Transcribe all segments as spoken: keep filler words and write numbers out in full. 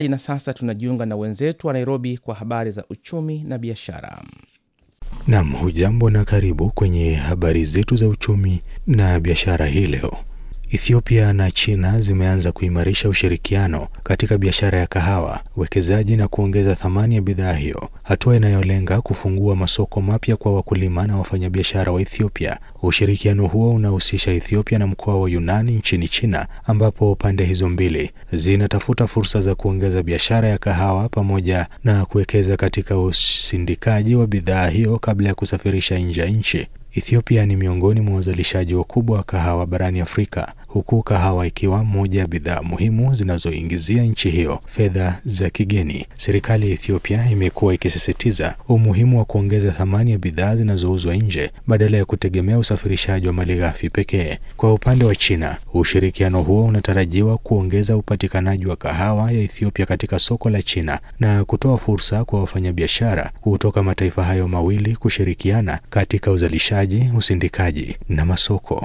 Na sasa tunajiunga na wenzetu wa Nairobi kwa habari za uchumi na biashara. Naam, hujambo na karibu kwenye habari zetu za uchumi na biashara hii leo. Ethiopia na China zimeanza kuimarisha ushirikiano katika biashara ya kahawa, uwekezaji na kuongeza thamani ya bidhaa hiyo, hatua inayolenga kufungua masoko mapya kwa wakulima na wafanyabiashara wa Ethiopia. Ushirikiano huo unahusisha Ethiopia na mkoa wa Yunnan nchini China, ambapo pande hizo mbili zinatafuta fursa za kuongeza biashara ya kahawa pamoja na kuwekeza katika usindikaji wa bidhaa hiyo kabla ya kusafirisha nje ya nchi. Ethiopia ni miongoni mwa wazalishaji wakubwa wa kahawa barani Afrika, huku kahawa ikiwa moja ya bidhaa muhimu zinazoingizia nchi hiyo fedha za kigeni. Serikali ya Ethiopia imekuwa ikisisitiza umuhimu wa kuongeza thamani ya bidhaa zinazouzwa nje badala ya kutegemea usafirishaji wa malighafi pekee. Kwa upande wa China, ushirikiano huo unatarajiwa kuongeza upatikanaji wa kahawa ya Ethiopia katika soko la China na kutoa fursa kwa wafanyabiashara kutoka mataifa hayo mawili kushirikiana katika uzalishaji, usindikaji na masoko.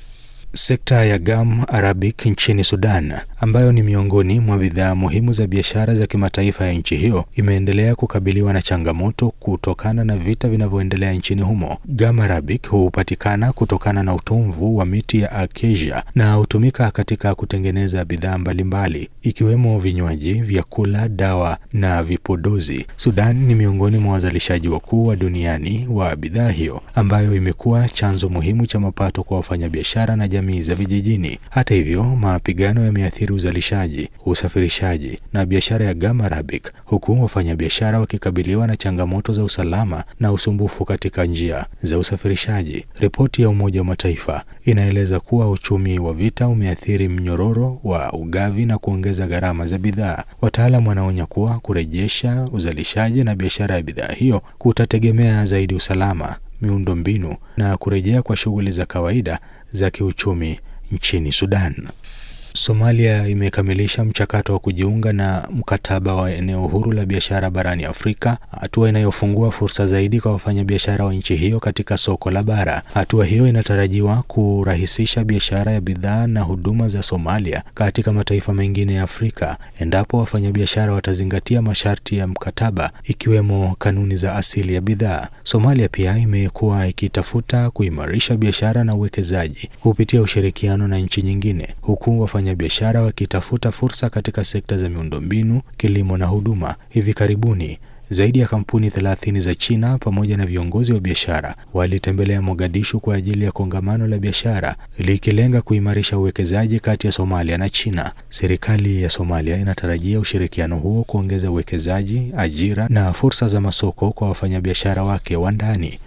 Sekta ya gum arabic nchini Sudan, ambayo ni miongoni mwa bidhaa muhimu za biashara za kimataifa ya nchi hiyo, imeendelea kukabiliwa na changamoto kutokana na vita vinavyoendelea nchini humo. Gum arabic hupatikana kutokana na utomvu wa miti ya acacia na hutumika katika kutengeneza bidhaa mbalimbali ikiwemo vinywaji, vyakula, dawa na vipodozi. Sudan ni miongoni mwa wazalishaji wakuu wa duniani wa bidhaa hiyo, ambayo imekuwa chanzo muhimu cha mapato kwa wafanyabiashara na jamii za vijijini. Hata hivyo, mapigano yameathiri uzalishaji, usafirishaji na biashara ya gum arabic, huku wafanyabiashara wakikabiliwa na changamoto za usalama na usumbufu katika njia za usafirishaji. Ripoti ya Umoja wa Mataifa inaeleza kuwa uchumi wa vita umeathiri mnyororo wa ugavi na kuongeza gharama za bidhaa. Wataalamu wanaonya kuwa kurejesha uzalishaji na biashara ya bidhaa hiyo kutategemea zaidi usalama, miundombinu na kurejea kwa shughuli za kawaida za kiuchumi nchini Sudan. Somalia imekamilisha mchakato wa kujiunga na mkataba wa eneo huru la biashara barani Afrika, hatua inayofungua fursa zaidi kwa wafanyabiashara wa nchi hiyo katika soko la bara. Hatua hiyo inatarajiwa kurahisisha biashara ya bidhaa na huduma za Somalia katika mataifa mengine ya Afrika endapo wafanyabiashara watazingatia masharti ya mkataba, ikiwemo kanuni za asili ya bidhaa. Somalia pia imekuwa ikitafuta kuimarisha biashara na uwekezaji kupitia ushirikiano na nchi nyingine, huku wafanya biashara wakitafuta fursa katika sekta za miundombinu, kilimo na huduma. Hivi karibuni, zaidi ya kampuni thelathini za China pamoja na viongozi wa biashara walitembelea Mogadishu kwa ajili ya kongamano la biashara likilenga kuimarisha uwekezaji kati ya Somalia na China. Serikali ya Somalia inatarajia ushirikiano huo kuongeza uwekezaji, ajira na fursa za masoko kwa wafanyabiashara wake wa ndani.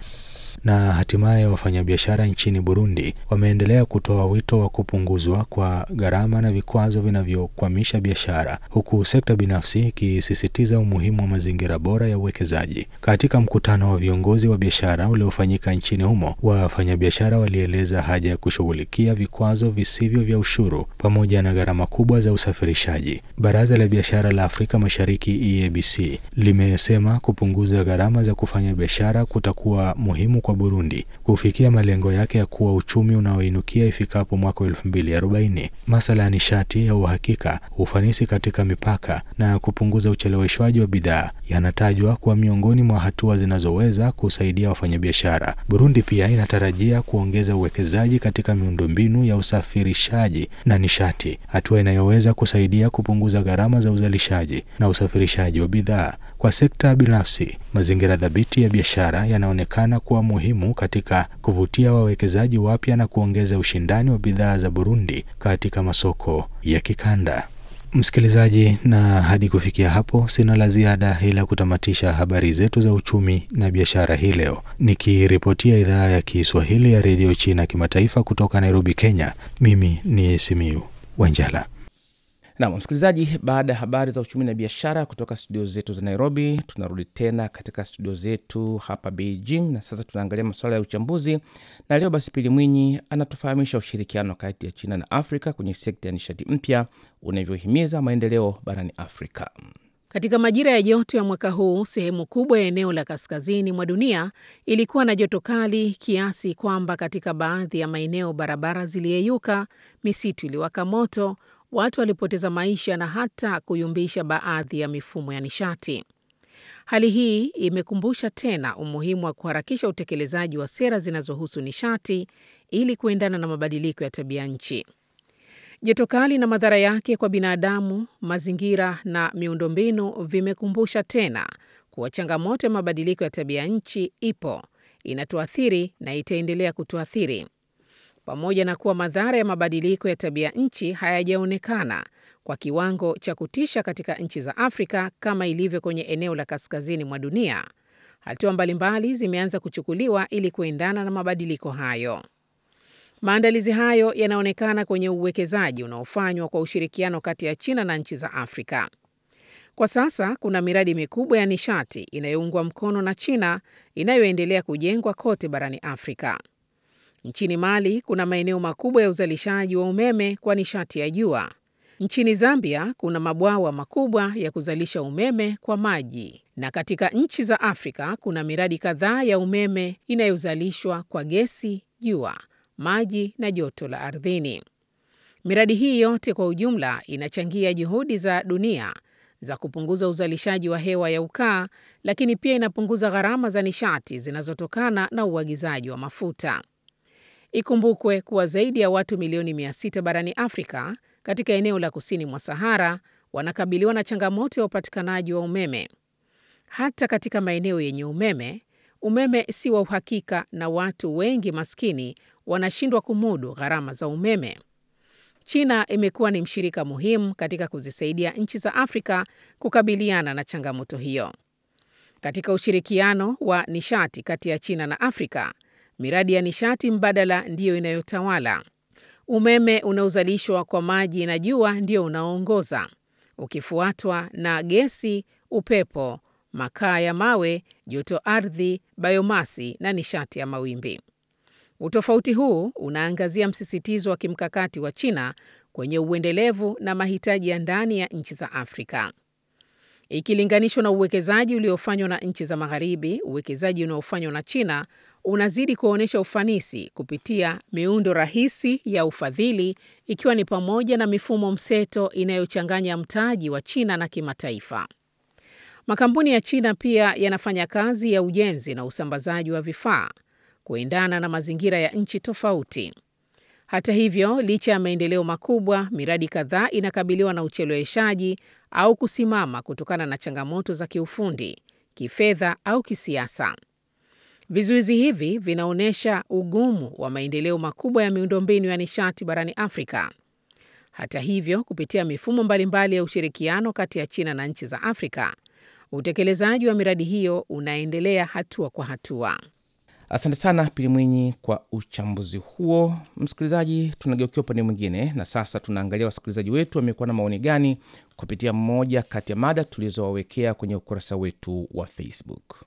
Na hatimaye wafanyabiashara nchini Burundi wameendelea kutoa wito wa kupunguzwa kwa gharama na vikwazo vinavyokwamisha biashara, huku sekta binafsi ikisisitiza umuhimu wa mazingira bora ya uwekezaji. Katika mkutano wa viongozi wa biashara uliofanyika nchini humo, wafanyabiashara walieleza haja ya kushughulikia vikwazo visivyo vya ushuru pamoja na gharama kubwa za usafirishaji. Baraza la Biashara la Afrika Mashariki E A B C limesema kupunguza gharama za kufanya biashara kutakuwa muhimu kwa Burundi kufikia malengo yake ya kuwa uchumi unaoinukia ifikapo mwaka elfu mbili arobaini. Masala ya nishati ya uhakika, ufanisi katika mipaka na kupunguza ucheleweshwaji wa bidhaa yanatajwa kuwa miongoni mwa hatua zinazoweza kusaidia wafanyabiashara. Burundi pia inatarajia kuongeza uwekezaji katika miundombinu ya usafirishaji na nishati, hatua inayoweza kusaidia kupunguza gharama za uzalishaji na usafirishaji wa bidhaa. Kwa sekta binafsi, mazingira dhabiti ya biashara yanaonekana kuwa muhimu katika kuvutia wawekezaji wapya na kuongeza ushindani wa bidhaa za Burundi katika masoko ya kikanda. Msikilizaji, na hadi kufikia hapo sina la ziada ila kutamatisha habari zetu za uchumi na biashara hii leo, nikiripotia idhaa ya Kiswahili ya Radio China Kimataifa kutoka Nairobi, Kenya. Mimi ni Simiu Wanjala. Na msikilizaji, baada ya habari za uchumi na biashara kutoka studio zetu za Nairobi, tunarudi tena katika studio zetu hapa Beijing, na sasa tunaangalia masuala ya uchambuzi. Na leo basi Pili Mwinyi anatufahamisha ushirikiano kati ya China na Afrika kwenye sekta ya nishati mpya unavyohimiza maendeleo barani Afrika. Katika majira ya joto ya mwaka huu, sehemu kubwa ya eneo la kaskazini mwa dunia ilikuwa na joto kali kiasi kwamba katika baadhi ya maeneo barabara ziliyeyuka, misitu iliwaka moto, watu walipoteza maisha na hata kuyumbisha baadhi ya mifumo ya nishati. Hali hii imekumbusha tena umuhimu wa kuharakisha utekelezaji wa sera zinazohusu nishati ili kuendana na mabadiliko ya tabia nchi. Joto kali na madhara yake kwa binadamu, mazingira na miundombinu vimekumbusha tena kuwa changamoto ya mabadiliko ya tabia nchi ipo, inatuathiri na itaendelea kutuathiri. Pamoja na kuwa madhara ya mabadiliko ya tabia nchi hayajaonekana kwa kiwango cha kutisha katika nchi za Afrika kama ilivyo kwenye eneo la kaskazini mwa dunia, hatua mbalimbali zimeanza kuchukuliwa ili kuendana na mabadiliko hayo. Maandalizi hayo yanaonekana kwenye uwekezaji unaofanywa kwa ushirikiano kati ya China na nchi za Afrika. Kwa sasa kuna miradi mikubwa ya nishati inayoungwa mkono na China inayoendelea kujengwa kote barani Afrika. Nchini Mali kuna maeneo makubwa ya uzalishaji wa umeme kwa nishati ya jua. Nchini Zambia kuna mabwawa makubwa ya kuzalisha umeme kwa maji. Na katika nchi za Afrika kuna miradi kadhaa ya umeme inayozalishwa kwa gesi, jua, maji na joto la ardhini. Miradi hii yote kwa ujumla inachangia juhudi za dunia za kupunguza uzalishaji wa hewa ya ukaa, lakini pia inapunguza gharama za nishati zinazotokana na uagizaji wa mafuta. Ikumbukwe kuwa zaidi ya watu milioni mia sita barani Afrika katika eneo la kusini mwa Sahara wanakabiliwa na changamoto ya upatikanaji wa umeme. Hata katika maeneo yenye umeme, umeme si wa uhakika na watu wengi maskini wanashindwa kumudu gharama za umeme. China imekuwa ni mshirika muhimu katika kuzisaidia nchi za Afrika kukabiliana na changamoto hiyo. Katika ushirikiano wa nishati kati ya China na Afrika, miradi ya nishati mbadala ndiyo inayotawala. Umeme unaozalishwa kwa maji na jua ndio unaoongoza, ukifuatwa na gesi, upepo, makaa ya mawe, joto ardhi, biomasi na nishati ya mawimbi. Utofauti huu unaangazia msisitizo wa kimkakati wa China kwenye uendelevu na mahitaji ya ndani ya nchi za Afrika. Ikilinganishwa na uwekezaji uliofanywa na nchi za Magharibi, uwekezaji unaofanywa na China unazidi kuonyesha ufanisi kupitia miundo rahisi ya ufadhili, ikiwa ni pamoja na mifumo mseto inayochanganya mtaji wa China na kimataifa. Makampuni ya China pia yanafanya kazi ya ujenzi na usambazaji wa vifaa kuendana na mazingira ya nchi tofauti. Hata hivyo, licha ya maendeleo makubwa, miradi kadhaa inakabiliwa na ucheleweshaji au kusimama kutokana na changamoto za kiufundi, kifedha au kisiasa. Vizuizi hivi vinaonyesha ugumu wa maendeleo makubwa ya miundombinu ya nishati barani Afrika. Hata hivyo, kupitia mifumo mbalimbali ya ushirikiano kati ya China na nchi za Afrika, utekelezaji wa miradi hiyo unaendelea hatua kwa hatua. Asante sana Pili Mwinyi kwa uchambuzi huo. Msikilizaji, tunageukia upande mwingine na sasa tunaangalia wasikilizaji wetu wamekuwa na maoni gani kupitia mmoja kati ya mada tulizowawekea kwenye ukurasa wetu wa Facebook.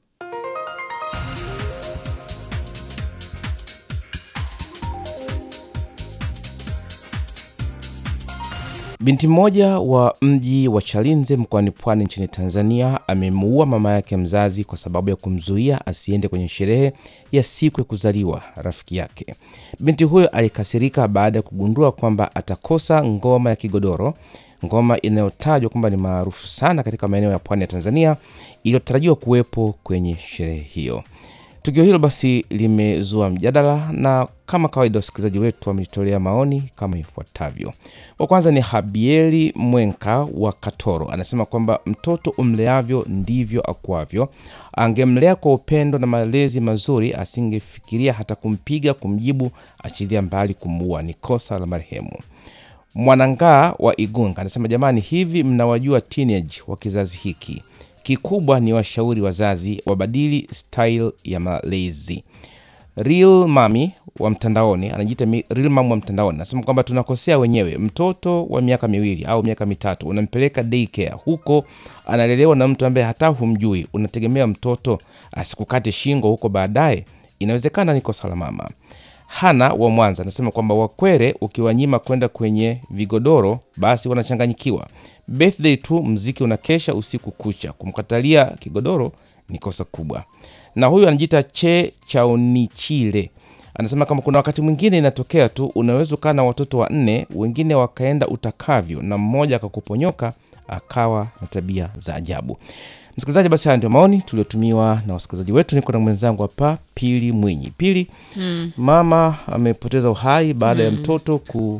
Binti mmoja wa mji wa Chalinze mkoani Pwani nchini Tanzania amemuua mama yake mzazi kwa sababu ya kumzuia asiende kwenye sherehe ya siku ya kuzaliwa rafiki yake. Binti huyo alikasirika baada ya kugundua kwamba atakosa ngoma ya kigodoro, ngoma inayotajwa kwamba ni maarufu sana katika maeneo ya Pwani ya Tanzania, iliyotarajiwa kuwepo kwenye sherehe hiyo. Tukio hilo basi limezua mjadala na kama kawaida wasikilizaji wetu wametolea maoni kama ifuatavyo. Wa kwanza ni Habieli Mwenka wa Katoro. Anasema kwamba mtoto umleavyo ndivyo akuavyo. Angemlea kwa upendo na malezi mazuri, asingefikiria hata kumpiga, kumjibu, achilia mbali kumuua. Ni kosa la marehemu. Mwanangaa wa Igunga anasema jamani, hivi mnawajua teenage wa kizazi hiki? Kikubwa ni washauri wazazi wabadili style ya malezi. Real Mami wa mtandaoni, anajiita Real Mami wa mtandaoni, anasema kwamba tunakosea wenyewe. Mtoto wa miaka miwili au miaka mitatu unampeleka daycare, huko analelewa na mtu ambaye hata humjui. Unategemea mtoto asikukate shingo huko baadaye? Inawezekana ni kosa la mama. Hana wa Mwanza anasema kwamba Wakwere ukiwanyima kwenda kwenye vigodoro basi wanachanganyikiwa. Birthday tu mziki unakesha usiku kucha, kumkatalia kigodoro ni kosa kubwa. Na huyu anajiita Che Chaonichile Anasema kama kuna wakati mwingine inatokea tu unaweza ukaa na watoto wanne, wengine wakaenda utakavyo na mmoja akakuponyoka akawa na tabia za ajabu. Msikilizaji, basi haya ndio maoni tuliotumiwa na wasikilizaji wetu. Niko na mwenzangu hapa Pili Mwinyi. Pili, mm. mama amepoteza uhai baada mm. ya mtoto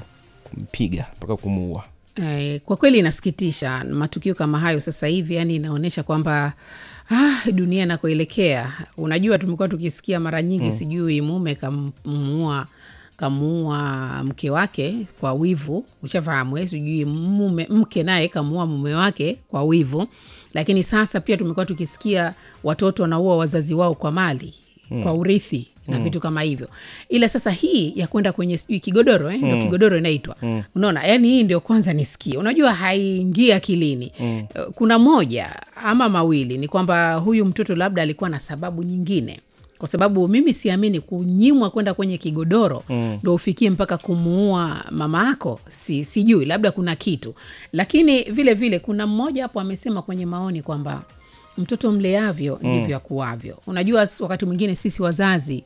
kumpiga mpaka kumuua. Eh, kwa kweli inasikitisha matukio kama hayo sasa hivi, yani inaonyesha kwamba ah, dunia inakoelekea. Unajua tumekuwa tukisikia mara nyingi mm. sijui mume kamuua kamuua mke wake kwa wivu, ushafahamu, sijui mume mke naye kamuua mume wake kwa wivu. Lakini sasa pia tumekuwa tukisikia watoto wanaua wazazi wao kwa mali, mm. kwa urithi na mm. vitu kama hivyo. Ila sasa hii ya kwenda kwenye sijui kigodoro eh mm. ndio kigodoro inaitwa. Mm. Unaona? Yaani hii ndio kwanza nisikie. Unajua haingia akilini. Mm. Kuna moja ama mawili ni kwamba huyu mtoto labda alikuwa na sababu nyingine. Kwa sababu mimi siamini kunyimwa kwenda kwenye kigodoro ndio mm. ufikie mpaka kumuua mama yako. Si sijui labda kuna kitu. Lakini vile vile kuna mmoja hapo amesema kwenye maoni kwamba mtoto mleavyo mm. ndivyo akuavyo. Unajua wakati mwingine sisi wazazi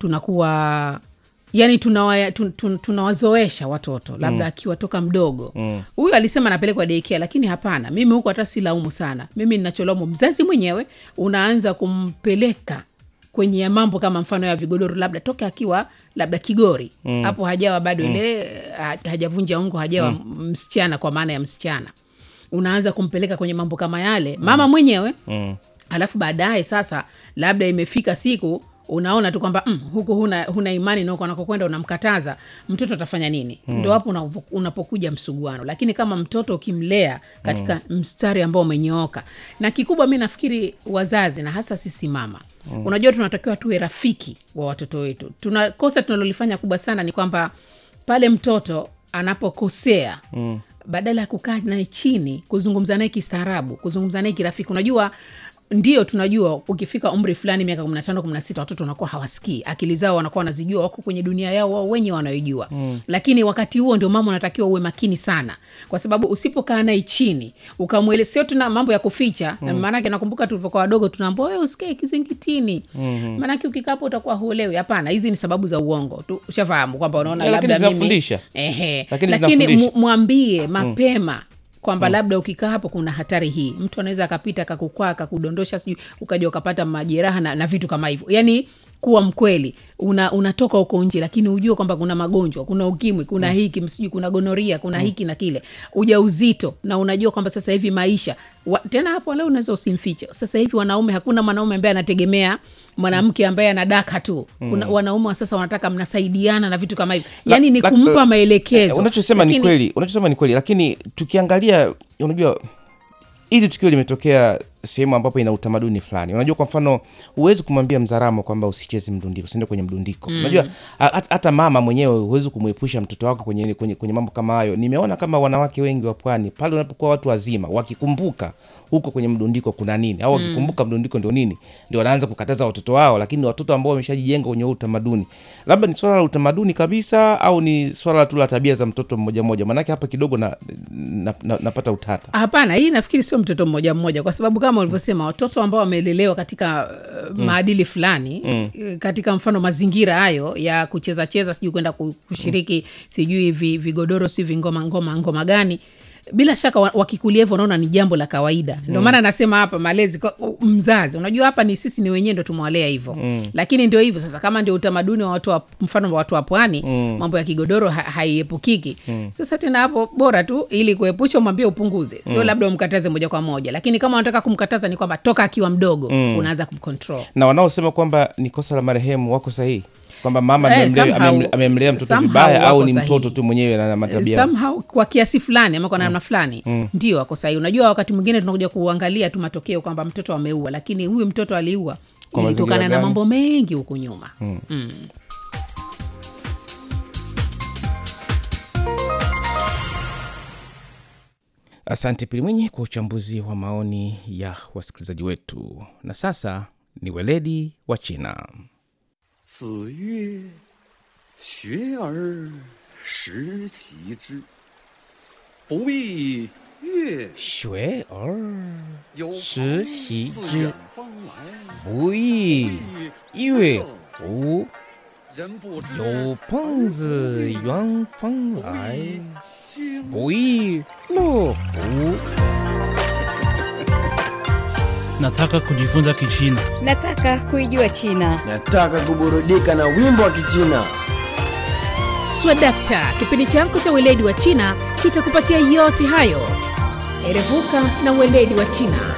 tunakuwa yani tunawa, tun, tun, tunawazoesha watoto labda mm. akiwa toka mdogo. Huyu mm. alisema anapelekwa daycare, lakini hapana. Mimi huko hata silaumu sana. Mimi ninacholaumu mzazi mwenyewe, unaanza kumpeleka kwenye mambo kama mfano ya vigodoro labda toka akiwa labda kigori. Hapo mm. hajawa bado mm. ile hajavunja ungo, hajawa mm. msichana kwa maana ya msichana. Unaanza kumpeleka kwenye mambo kama yale mama mm. mwenyewe. Mm. Alafu baadaye sasa labda imefika siku unaona tu kwamba mm, huko huna huna imani na huko anakokwenda unamkataza, mtoto atafanya nini? Mm. Ndio hapo una, unapokuja msuguano. Lakini kama mtoto ukimlea katika mm. mstari ambao umenyooka, na kikubwa mimi nafikiri wazazi na hasa sisi mama mm. unajua tunatakiwa tuwe rafiki wa watoto wetu. Tunakosa tunalolifanya kubwa sana ni kwamba pale mtoto anapokosea mm. badala ya kukaa naye chini kuzungumza naye kistaarabu, kuzungumza naye kirafiki. Unajua ndio tunajua ukifika umri fulani miaka kumi na tano kumi na sita watoto wanakuwa hawasikii, akili zao wanakuwa wanazijua, wako kwenye dunia yao wao wenyewe wanayojua. Mm. Lakini wakati huo ndio mama unatakiwa uwe makini sana, kwa sababu usipokaa naye chini ukamwelezea tuna mambo ya kuficha. Mm. Maana yake nakumbuka tulipokuwa wadogo tunaambiwa wewe usikae kizingitini. Mm. Maana yake ukikaa hapo utakuwa huelewi. Hapana, hizi ni sababu za uongo tu. Ushafahamu kwamba unaona ya, labda mimi ehe, lakini, lakini mwambie mapema mm. kwamba hmm. labda ukikaa hapo kuna hatari hii. Mtu anaweza akapita akakukwaa akakudondosha sijui ukaja ukapata majeraha na, na vitu kama hivyo. Yaani kuwa mkweli. Una, unatoka huko nje lakini ujue kwamba kuna magonjwa, kuna ukimwi, kuna hmm. hiki, msijui kuna gonoria, kuna hmm. hiki na kile. Ujauzito na unajua kwamba sasa hivi maisha. Wa, tena hapo leo unaweza usimfiche. Sasa hivi wanaume, hakuna mwanaume ambaye anategemea mwanamke ambaye anadaka tu. Kuna mm. wanaume wa sasa wanataka mnasaidiana na vitu kama hivyo. Yaani ni kumpa maelekezo. Unachosema ni kweli, unachosema ni kweli, lakini tukiangalia unajua ili tukio limetokea sehemu ambapo ina utamaduni fulani. Unajua kwa mfano huwezi kumwambia Mzaramo kwamba usicheze mdundiko, usiende kwenye mdundiko. Mm. Unajua hata mama mwenyewe huwezi kumuepusha mtoto wako kwenye, kwenye kwenye mambo kama hayo. Nimeona kama wanawake wengi wa pwani pale unapokuwa watu wazima wakikumbuka huko kwenye mdundiko kuna nini au wakikumbuka mm. mdundiko ndio nini, ndio wanaanza kukataza watoto wao. Lakini watoto ambao wameshajijenga kwenye utamaduni, labda ni swala la utamaduni kabisa au ni swala tu la tabia za mtoto mmoja mmoja, maana hapa kidogo na, na, na napata utata. Hapana, hii nafikiri sio mtoto mmoja mmoja, kwa sababu kama ulivyosema watoto ambao wamelelewa katika uh, mm. maadili fulani mm. katika mfano mazingira hayo ya kucheza cheza sijui kwenda kushiriki mm. sijui vigodoro si vingoma ngoma ngoma gani, bila shaka wakikulia hivyo wanaona ni jambo la kawaida. Ndio maana mm. nasema hapa malezi kwa mzazi. Unajua hapa ni sisi ni wenyewe ndio tumewalea hivyo. Mm. Lakini ndio hivyo sasa, kama ndio utamaduni wa watu wa mfano wa watu wa pwani, mm. mambo ya kigodoro ha, haiepukiki. Mm. Sasa tena hapo bora tu ili kuepusha mwambie upunguze. Sio mm. labda umkataze moja kwa moja. Lakini kama unataka kumkataza ni kwamba toka akiwa mdogo mm. unaanza kumcontrol. Na wanaosema kwamba ni kosa la marehemu wako sahihi, kwamba mama hey, amemlea mtoto vibaya au ni mtoto tu mwenyewe na matabia somehow kwa kiasi fulani ama kwa namna mm. fulani mm. ndio ako sahihi. Unajua wakati mwingine tunakuja kuangalia tu matokeo kwamba mtoto ameua, lakini huyu mtoto aliua kutokana na mambo mengi huko nyuma. Mm. Mm. Asante Pili Mwinyi kwa uchambuzi wa maoni ya wasikilizaji wetu. Na sasa ni weledi wa China. 子曰学而时齐之不亦乐学而时齐之不亦乐乎人不知有朋自远方来，不亦乐乎。 Nataka kujifunza Kichina. Nataka kuijua China. Nataka kuburudika na wimbo wa Kichina. Swadakta, kipindi chako cha weledi wa China kitakupatia yote hayo. Erevuka na weledi wa China.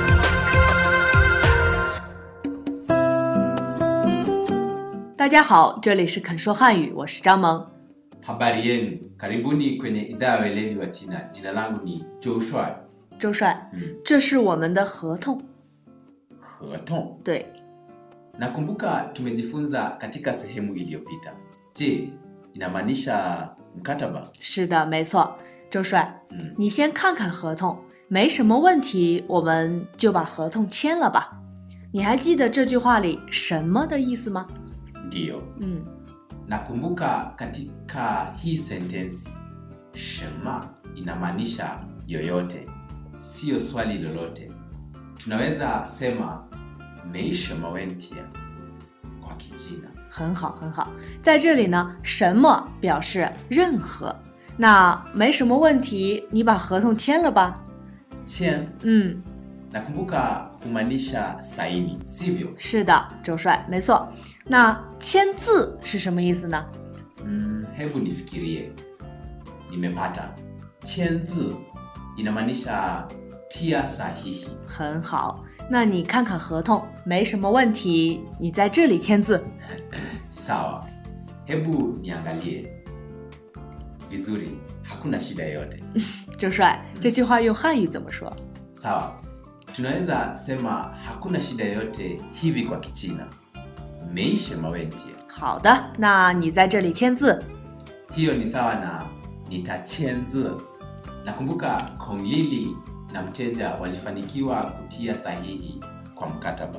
大家好，这里是肯说汉语，我是张萌。 Habari yenu, karibuni kwenye idhaa ya weledi wa China. Jina langu ni Zhou Shuai. 周帅， 嗯这是我们的合同。 合同对， Nakumbuka tumejifunza katika sehemu iliyopita. Je, inamaanisha mkataba? 是的，没错。周帅， 嗯你先看看合同，没什么问题，我们就把合同签了吧。你还记得这句话里什么的意思吗？ Ndiyo. 嗯， Nakumbuka katika hii sentensi shema inamaanisha yoyote, sio swali lolote. Tunaweza sema meishema wentia kwa Kichina. 很好，很好。在这里呢，什么表示任何。那没什么问题，你把合同签了吧。 Chen, 嗯， nakumbuka humaanisha saini, sivyo? 是的，周帅，没错。那签字是什么意思呢？ Mm, hebu nifikirie. Nimepata. Chenzi inamaanisha tia sahihi. 很好，那你看看合同，没什么问题，你在这里签字。 Sawa. Hebu niangalie. Vizuri, hakuna shida yote. 周帅，这句话用汉语怎么说？ Sawa. Tunaweza sema hakuna shida yote hivi kwa Kichina. Meishema wentia. 好的，那你在这里签字。 Hiyo ni sawa na nitachenzi. Nakumbuka Kong Lili na mteja walifanikiwa kutia sahihi kwa mkataba.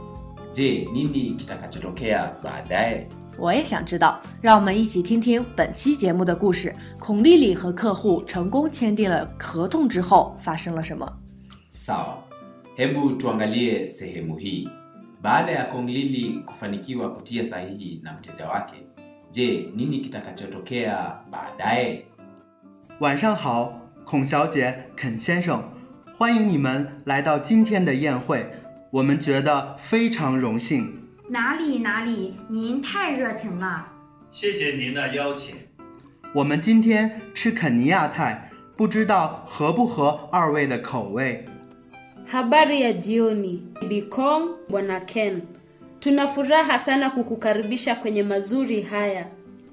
Je, nini kitakachotokea baadaye? 我也想知道，让我们一起听听本期节目的故事。孔丽丽和客户成功签订了合同之后发生了什么？ Sawa. Hebu tuangalie sehemu hii. Baada ya Kong Lili kufanikiwa kutia sahihi na mteja wake, je, nini kitakachotokea baadaye? 晚上好，孔小姐、肯先生，欢迎你们来到今天的宴会，我们觉得非常荣幸。 哪里哪里，您太热情了。 谢谢您的邀请。 我们今天吃肯尼亚菜，不知道合不合二位的口味。 Habari ya jioni, Bi Kong, Bwana Ken. Tuna furaha sana kukukaribisha kwenye mazuri haya.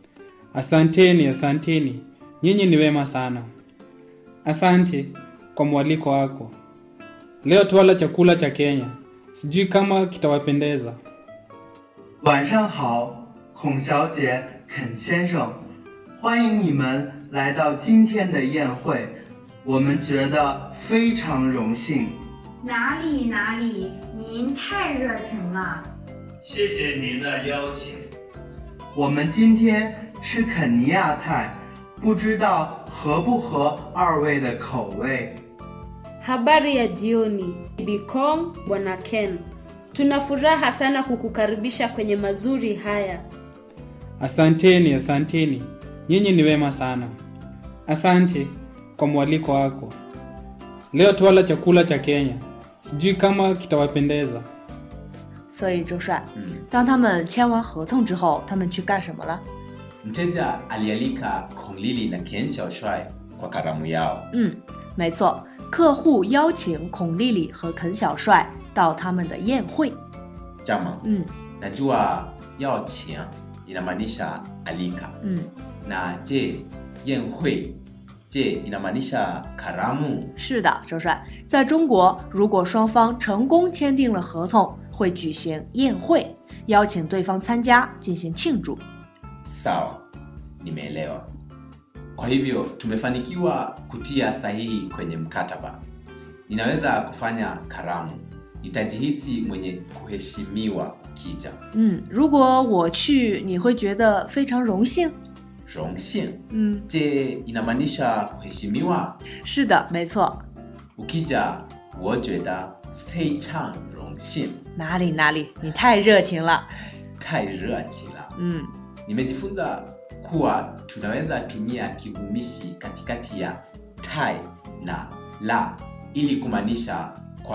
Asanteni, asanteni. Nyinyi ni wema sana. Asante kwa mwaliko wako. Leo tuwala chakula cha Kenya. Sijui kama kitawapendeza. 晚上好，孔小姐、肯先生，欢迎你们来到今天的宴会，我们觉得非常荣幸。 哪里哪里，您太热情了。 谢谢您的邀请。 我们今天吃肯尼亚菜，不知道合不合二位的口味。 Habari ya jioni, Bi Kong, Bwana Ken. Tuna furaha sana kukukaribisha kwenye mazuri haya. Asanteni, asanteni. Nyinyi ni wema sana. Asante kwa mwaliko wako. Leo tuwala chakula cha Kenya. Sijui kama kitawapendeza. 所以周帅， 嗯当他们签完合同之后，他们去干什么了？ Mteja alialika Kong Lili na Ken Xiaoshuai kwa karamu yao. 嗯，没错，客户邀请孔丽丽和肯小帅到他们的宴会。 Jama, 嗯 najua yao qing inamaanisha alika. 嗯， Na je, yenhui, je inamaanisha karamu? 是的，周帅，在中国，如果双方成功签订了合同，会举行宴会，邀请对方参加进行庆祝。 Sawa, nimeelewa. Kwa hivyo tumefanikiwa kutia sahihi kwenye mkataba. Ninaweza kufanya karamu. Nitajihisi mwenye kuheshimiwa ukija. 嗯，如果我去，你会觉得非常荣幸。 荣幸? 嗯， Je, inamaanisha kuheshimiwa? 是的，没错。 Ukija, 我觉得非常荣幸. 哪里哪里，你太热情了。 太热起了. Mm. Nimejifunza kuwa tunaweza tumia kivumishi katikati ya tai na la ili kumaanisha